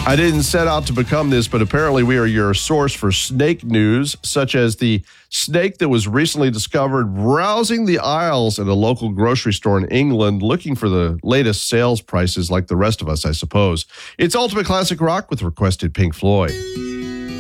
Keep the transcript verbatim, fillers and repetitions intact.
I didn't set out to become this, but apparently we are your source for snake news, such as the snake that was recently discovered browsing the aisles at a local grocery store in England, looking for the latest sales prices like the rest of us, I suppose. It's Ultimate Classic Rock with requested Pink Floyd.